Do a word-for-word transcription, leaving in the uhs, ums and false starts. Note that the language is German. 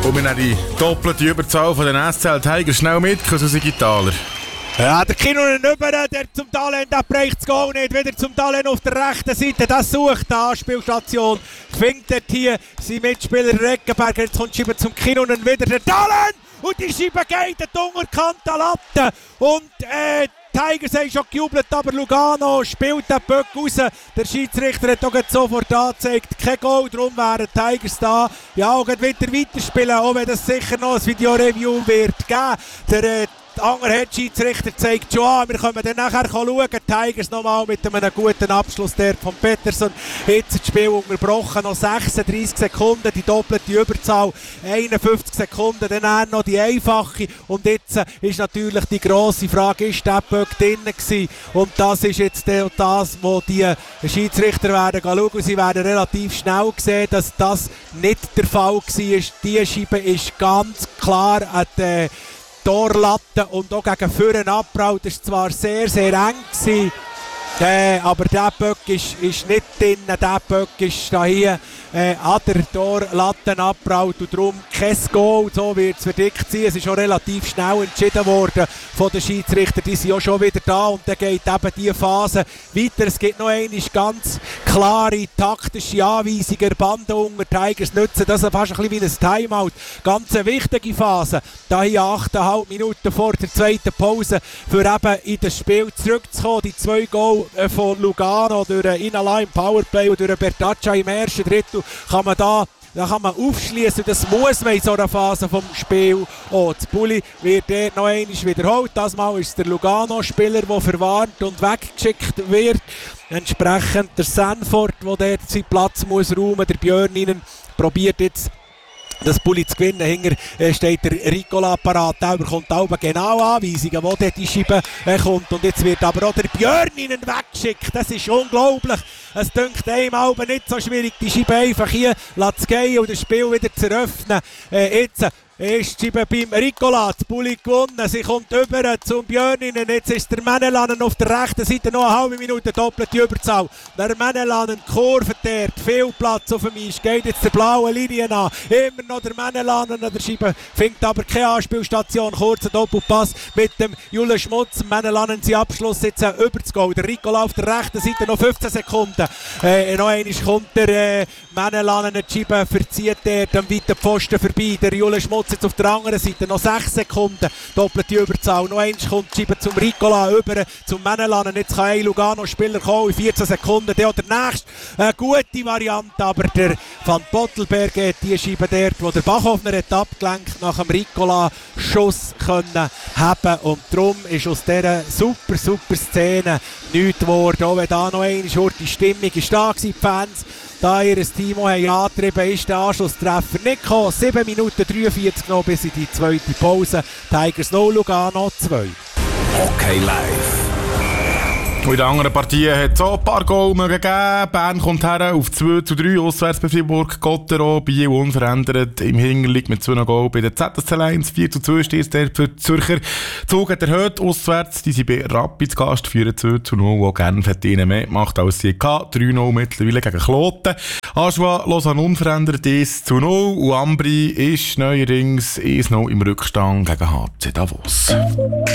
Und wir nehmen die doppelte Überzahl von den S C L Tigers schnell mit, Susi Gitaler. Ja, der Kinnunen über, der zum Talent, der bräuchte das Goal nicht. Wieder zum Talent auf der rechten Seite, das sucht die Anspielstation. Findet dort hier sein Mitspieler Reckenberger. Jetzt kommt Scheibe zum Kinnunen wieder der Talent. Und die Scheibe geht in die unterkante Latte. Und äh, die Tigers haben schon gejubelt, aber Lugano spielt den Böck raus. Der Schiedsrichter hat auch sofort angezeigt, kein Goal, darum wären die Tigers da. Ja, auch wieder weiterspielen, auch wenn das sicher noch ein Video-Review wird geben. Der äh, Der andere Head-Schiedsrichter zeigt schon an, wir können dann nachher schauen. Die Tigers nochmal mit einem guten Abschluss der von Peterson. Jetzt das Spiel unterbrochen, noch sechsunddreissig Sekunden, die doppelte Überzahl, einundfünfzig Sekunden, dann noch die einfache. Und jetzt ist natürlich die grosse Frage, ist der Böck drin gewesen? Und das ist jetzt das, wo die Schiedsrichter werden schauen. Sie werden relativ schnell sehen, dass das nicht der Fall war. Die Scheibe ist ganz klar an die Torlatte und auch gegen vorne abgeprallt. Das war zwar sehr, sehr eng gewesen, äh, aber der Böck ist, ist nicht drin. Der Böck ist da hier äh, an der Torlatte abgeprallt und darum kein Goal. So wird es verdickt sein. Es ist schon relativ schnell entschieden worden von den Schiedsrichtern. Die sind auch schon wieder da und dann geht eben diese Phase weiter. Es gibt noch eine ganz klare taktische Anweisungen. Bande unter Tigers nutzen das fast ein bisschen wie ein Timeout. Ganz eine wichtige Phase. Da hier achteinhalb Minuten vor der zweiten Pause, für eben in das Spiel zurückzukommen. Die zwei Goal von Lugano durch Inala im Powerplay und durch Bertaccia im ersten Drittel kann man da Da kann man aufschließen, das muss man in so einer Phase vom Spiel. Oh, das Bulli wird dort noch einmal wiederholt. Das Mal ist es der Lugano-Spieler, der verwarnt und weggeschickt wird. Entsprechend der Sanford, der dort seinen Platz muss räumen. Der Björninen probiert jetzt das Bulli zu gewinnen. Hinter äh, steht der Ricola parat. Der bekommt auch genau Anweisungen, wo dort die Scheibe äh, kommt. Und jetzt wird aber auch der Björninen weggeschickt. Das ist unglaublich. Es dünkt einem aber nicht so schwierig, die Scheibe einfach hier zu gehen und das Spiel wieder zu eröffnen. Äh, jetzt ist die Scheibe beim Ricola. Das Bulli gewonnen. Sie kommt über zum Björninen. Jetzt ist der Menelanen auf der rechten Seite noch eine halbe Minute doppelte Überzahl. Der Menelanen kurvt dort. Viel Platz auf dem Eis. Geht jetzt der blauen Linie an. Immer noch der Menelanen an der Scheibe. Findet aber keine Anspielstation. Kurzer Doppelpass mit dem Jule Schmutz. Menelanen sein Abschluss jetzt über das Goal. Der Ricola auf der rechten Seite noch fünfzehn Sekunden. Äh, noch einmal kommt der äh, Menelanen. Die Scheibe verzieht dort am weiten Pfosten vorbei. Der Jule Schmutz jetzt auf der anderen Seite noch sechs Sekunden, doppelte Überzahl. Noch eins kommt die Scheibe zum Ricola über, zum Menelanen. Jetzt kann ein Lugano-Spieler kommen in vierzehn Sekunden. Der oder der nächste, eine gute Variante, aber der Van Pottelberg hat die Scheibe dort, wo der Bachhoffner hat abgelenkt, nach dem Ricola-Schuss können haben. Und darum ist aus dieser super, super Szene nichts geworden. Auch wenn da noch einmal die Stimmung ist da gewesen, die Fans. Da ihr Team angetrieben ist, der Anschlusstreffer nicht gekommen. sieben Minuten dreiundvierzig noch bis in die zweite Pause. Tigers null, Lugano zwei. Hockey Live. Und in den anderen Partien hat es auch ein paar Goal gegeben. Bern kommt her auf zwei zu drei, auswärts bei Fribourg. Gottero, Biel unverändert im Hinterlieg mit zwei Goal bei der Z S L eins. vier zu zwei steht der für die Zürcher. Zug hat erhöht, auswärts. Die sind bei Rapid Gast, führen zwei zu null. Auch Genf hat ihnen mehr gemacht als sie hatten. drei null mittlerweile gegen Kloten. Aschwa, Lausanne unverändert, eins zu null. Und Ambri ist neuerdings eins null im Rückstand gegen H C Davos.